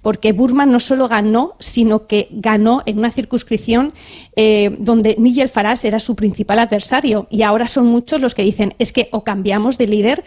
porque Burma no solo ganó, sino que ganó en una circunscripción donde Nigel Farage era su principal adversario, y ahora son muchos los que dicen es que o cambiamos de líder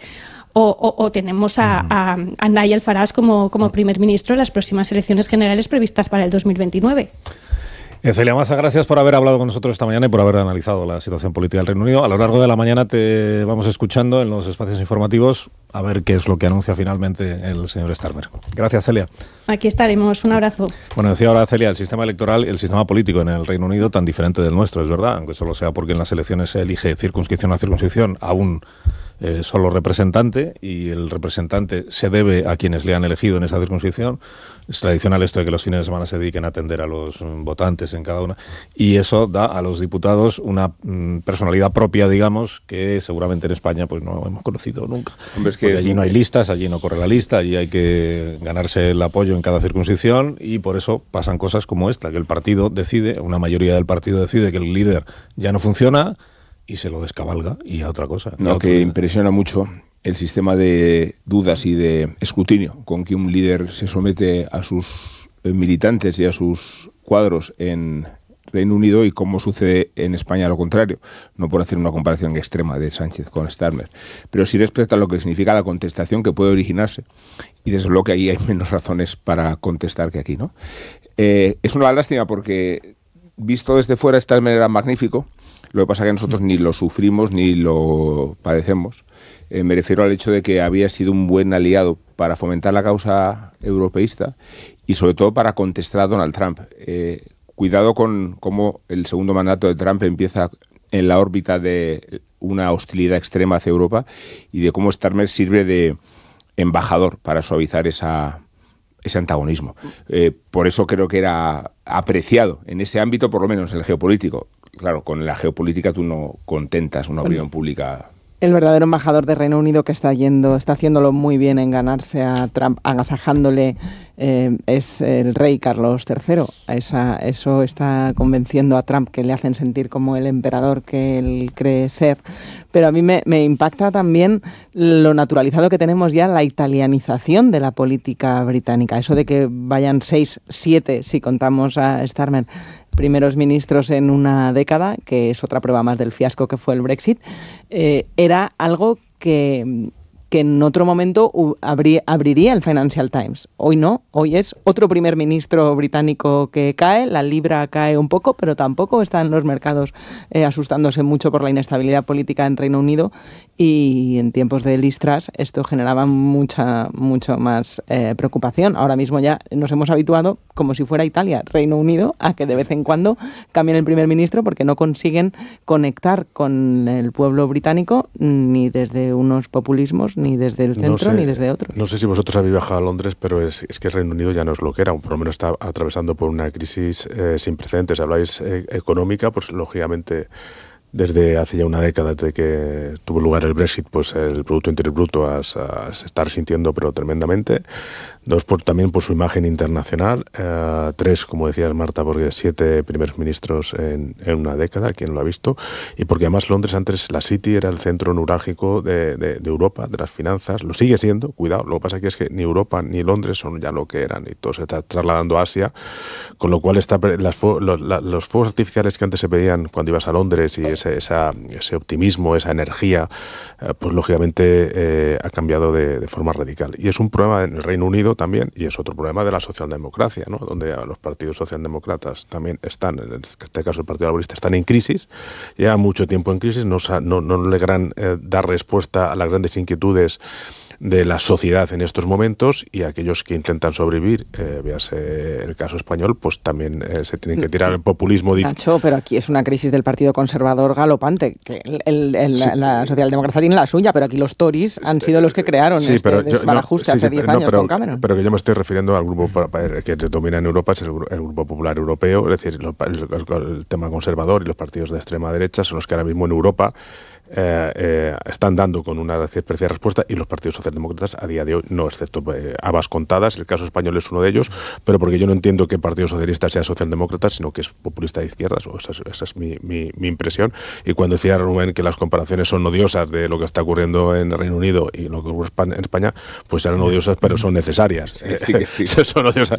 o tenemos a Nigel Farage como primer ministro en las próximas elecciones generales previstas para el 2029. Celia Maza, gracias por haber hablado con nosotros esta mañana y por haber analizado la situación política del Reino Unido. A lo largo de la mañana te vamos escuchando en los espacios informativos a ver qué es lo que anuncia finalmente el señor Starmer. Gracias, Celia. Aquí estaremos. Un abrazo. Bueno, decía ahora Celia, el sistema electoral, el sistema político en el Reino Unido tan diferente del nuestro, es verdad, aunque solo sea porque en las elecciones se elige circunscripción a circunscripción a un solo representante, y el representante se debe a quienes le han elegido en esa circunscripción. Es tradicional esto de que los fines de semana se dediquen a atender a los votantes en cada una, y eso da a los diputados una personalidad propia, digamos, que seguramente en España pues no hemos conocido nunca. Hombre, es que porque allí no hay listas, allí no corre la lista, allí hay que ganarse el apoyo en cada circunscripción, y por eso pasan cosas como esta, que el partido decide, una mayoría del partido decide que el líder ya no funciona y se lo descabalga y a otra cosa. No, que impresiona mucho el sistema de dudas y de escrutinio con que un líder se somete a sus militantes y a sus cuadros en Reino Unido, y cómo sucede en España lo contrario. No por hacer una comparación extrema de Sánchez con Starmer, pero sí respecto a lo que significa la contestación que puede originarse, y desde luego que ahí hay menos razones para contestar que aquí, ¿no? Es una lástima porque, visto desde fuera, Starmer era magnífico. Lo que pasa es que nosotros ni lo sufrimos ni lo padecemos. Me refiero al hecho de que había sido un buen aliado para fomentar la causa europeísta y sobre todo para contestar a Donald Trump. Cuidado con cómo el segundo mandato de Trump empieza en la órbita de una hostilidad extrema hacia Europa, y de cómo Starmer sirve de embajador para suavizar ese antagonismo. Por eso creo que era apreciado en ese ámbito, por lo menos en el geopolítico. Claro, con la geopolítica tú no contentas una opinión pública. El verdadero embajador de Reino Unido que está haciéndolo muy bien en ganarse a Trump, agasajándole, es el rey Carlos III. Eso está convenciendo a Trump, que le hacen sentir como el emperador que él cree ser. Pero a mí me impacta también lo naturalizado que tenemos ya la italianización de la política británica. Eso de que vayan 6, 7, si contamos a Starmer, primeros ministros en una década, que es otra prueba más del fiasco que fue el Brexit, era algo que en otro momento abriría el Financial Times. Hoy no, hoy es otro primer ministro británico que cae, la libra cae un poco, pero tampoco están los mercados asustándose mucho por la inestabilidad política en Reino Unido, y en tiempos de Liz Truss esto generaba mucho más preocupación. Ahora mismo ya nos hemos habituado, como si fuera Italia, Reino Unido, a que de vez en cuando cambien el primer ministro porque no consiguen conectar con el pueblo británico, ni desde unos populismos, ni desde el centro, ni desde otros. No sé si vosotros habéis viajado a Londres, pero es que el Reino Unido ya no es lo que era, por lo menos está atravesando por una crisis sin precedentes. Habláis económica, pues lógicamente desde hace ya una década, desde que tuvo lugar el Brexit, pues el Producto Interior Bruto a estar sintiendo pero tremendamente. 2, también por su imagen internacional. 3, como decías, Marta, porque 7 primeros ministros en una década, ¿quién lo ha visto? Y porque además Londres, antes la City era el centro neurálgico de Europa, de las finanzas. Lo sigue siendo, cuidado. Lo que pasa aquí es que ni Europa ni Londres son ya lo que eran, y todo se está trasladando a Asia, con lo cual los fuegos artificiales que antes se pedían cuando ibas a Londres, y ese optimismo, esa energía, pues lógicamente ha cambiado de forma radical. Y es un problema en el Reino Unido también, y es otro problema de la socialdemocracia, ¿no? Donde los partidos socialdemócratas también están, en este caso el Partido Laborista, están en crisis, llevan mucho tiempo en crisis, no logran dar respuesta a las grandes inquietudes de la sociedad en estos momentos, y aquellos que intentan sobrevivir, véase el caso español, pues también se tienen que tirar el populismo. Nacho, pero aquí es una crisis del Partido Conservador galopante, que la socialdemocracia tiene la suya, pero aquí los Tories han sido los que crearon este desbarajuste hace 10 años con Cameron. Pero que yo me estoy refiriendo al grupo que domina en Europa, es el Grupo Popular Europeo, es decir, el tema conservador y los partidos de extrema derecha son los que ahora mismo en Europa están dando con una especie de respuesta, y los partidos socialdemócratas a día de hoy no, excepto habas contadas. El caso español es uno de ellos, pero porque yo no entiendo que el Partido Socialista sea socialdemócrata, sino que es populista de izquierdas, o esa es mi impresión. Y cuando decía Rubén que las comparaciones son odiosas de lo que está ocurriendo en el Reino Unido y lo que ocurre en España, pues eran odiosas, pero son necesarias. Sí. Son odiosas.